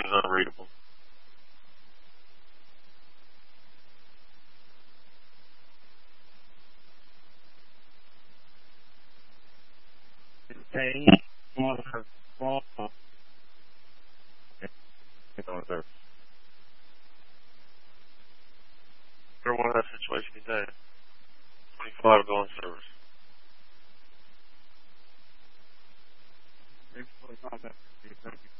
is unreadable. Hey, everyone has a situation today. 25 going service. 25,